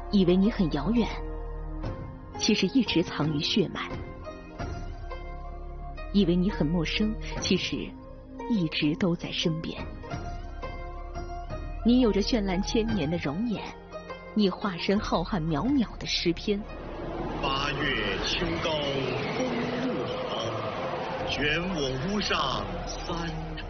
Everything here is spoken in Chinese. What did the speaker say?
以为你很遥远，其实一直藏于血脉；以为你很陌生，其实一直都在身边。你有着绚烂千年的容颜，你化身浩瀚渺渺的诗篇。 八月秋高风入喉，卷我屋上三重